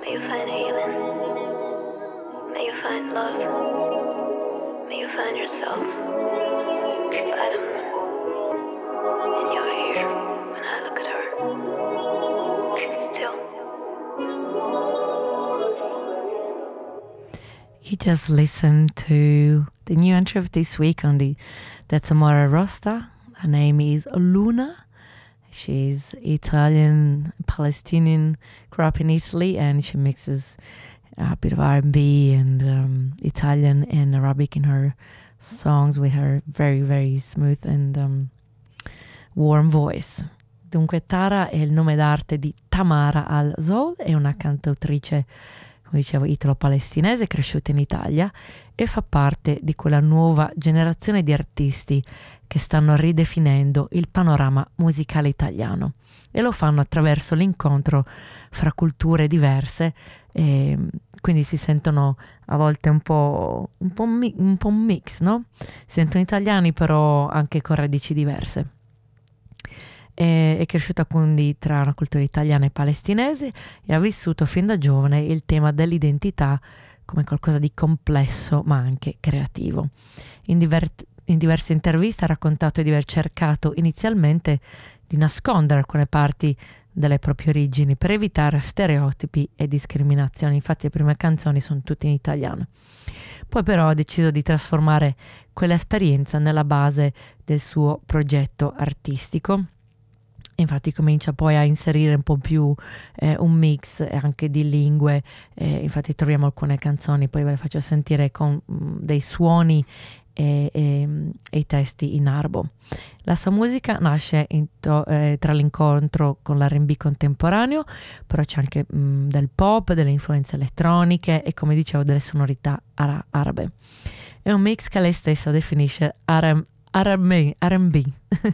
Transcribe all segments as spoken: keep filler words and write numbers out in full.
May you find healing. May you find love. May you find yourself. Adam. And you're here when I look at her. Still. You just listened to the new entry of this week on the That's Amore roster. Her name is Luna. She's Italian, Palestinian, grew up in Italy, and she mixes a bit of R and B and um, Italian and Arabic in her songs with her very, very smooth and um, warm voice. Dunque Tara è il nome d'arte di Tamara Al-Zoul, è una cantautrice, come dicevo, italo-palestinese, cresciuta in Italia e fa parte di quella nuova generazione di artisti che stanno ridefinendo il panorama musicale italiano, e lo fanno attraverso l'incontro fra culture diverse, e quindi si sentono a volte un po' un po' un, mi- un po' un mix, no? Si sentono italiani però anche con radici diverse. È cresciuta quindi tra una cultura italiana e palestinese e ha vissuto fin da giovane il tema dell'identità come qualcosa di complesso ma anche creativo. In, diver- in diverse interviste ha raccontato di aver cercato inizialmente di nascondere alcune parti delle proprie origini per evitare stereotipi e discriminazioni. Infatti le prime canzoni sono tutte in italiano. Poi però ha deciso di trasformare quell'esperienza nella base del suo progetto artistico. Infatti comincia poi a inserire un po' più eh, un mix anche di lingue, eh, infatti troviamo alcune canzoni, poi ve le faccio sentire con mh, dei suoni e, e, e i testi in arabo. La sua musica nasce in to- eh, tra l'incontro con l'R and B contemporaneo, però c'è anche mh, del pop, delle influenze elettroniche e, come dicevo, delle sonorità ara- arabe. È un mix che lei stessa definisce R and B, R and B,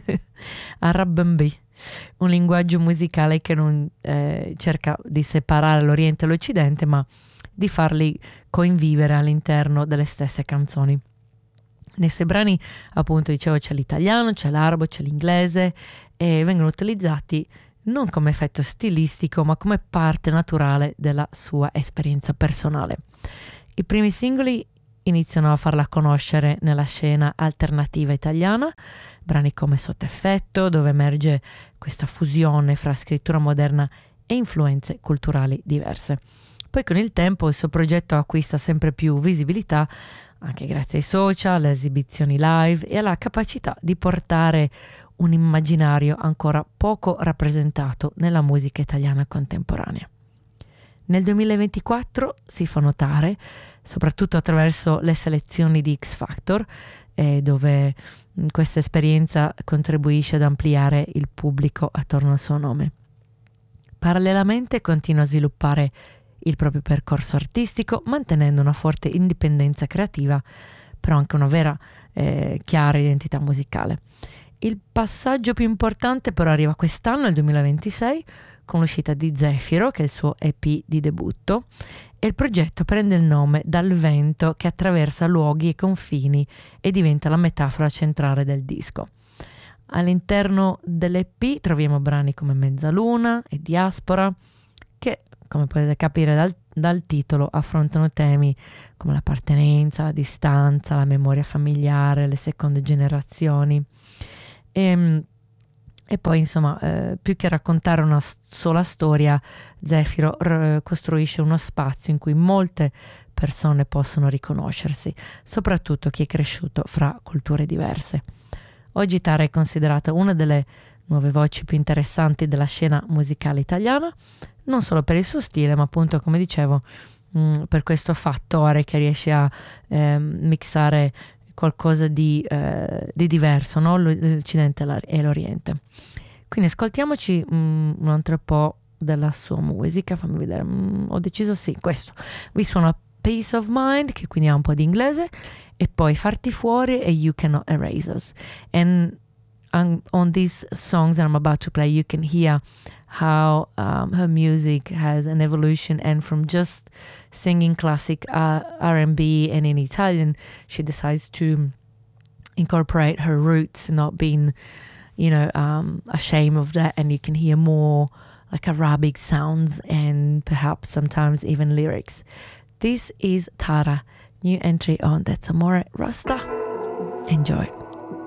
R and B. Un linguaggio musicale che non eh, cerca di separare l'Oriente e l'Occidente, ma di farli convivere all'interno delle stesse canzoni. Nei suoi brani, appunto, dicevo, c'è l'italiano, c'è l'arabo, c'è l'inglese, e vengono utilizzati non come effetto stilistico, ma come parte naturale della sua esperienza personale. I primi singoli iniziano a farla conoscere nella scena alternativa italiana, brani come Sotto effetto, dove emerge questa fusione fra scrittura moderna e influenze culturali diverse. Poi con il tempo il suo progetto acquista sempre più visibilità, anche grazie ai social, alle esibizioni live e alla capacità di portare un immaginario ancora poco rappresentato nella musica italiana contemporanea. Nel duemilaventiquattro si fa notare, soprattutto attraverso le selezioni di X Factor, eh, dove mh, questa esperienza contribuisce ad ampliare il pubblico attorno al suo nome. Parallelamente continua a sviluppare il proprio percorso artistico, mantenendo una forte indipendenza creativa, però anche una vera eh, chiara identità musicale. Il passaggio più importante però arriva quest'anno, nel duemilaventisei, con l'uscita di Zefiro, che è il suo E P di debutto, e il progetto prende il nome dal vento che attraversa luoghi e confini e diventa la metafora centrale del disco. All'interno dell'E P troviamo brani come Mezzaluna e Diaspora, che, come potete capire dal, dal titolo, affrontano temi come l'appartenenza, la distanza, la memoria familiare, le seconde generazioni. E, e poi, insomma, eh, più che raccontare una sola storia, Zefiro r- costruisce uno spazio in cui molte persone possono riconoscersi, soprattutto chi è cresciuto fra culture diverse. Oggi Tara è considerata una delle nuove voci più interessanti della scena musicale italiana, non solo per il suo stile, ma appunto, come dicevo, mh, per questo fattore che riesce a eh, mixare qualcosa di, eh, di diverso, no? L'Occidente e l'Oriente. Quindi ascoltiamoci mh, un altro po' della sua musica. Fammi vedere, mh, ho deciso sì, questo vi suona Peace of Mind, che quindi ha un po' di inglese, e poi Farti Fuori e You Cannot Erase Us. And um, on these songs that I'm about to play, you can hear how um, her music has an evolution, and from just singing classic uh, R and B and in Italian, she decides to incorporate her roots, not being, you know, um, ashamed of that, and you can hear more like Arabic sounds and perhaps sometimes even lyrics. This is Tara, new entry on That's Amore Rasta. Enjoy.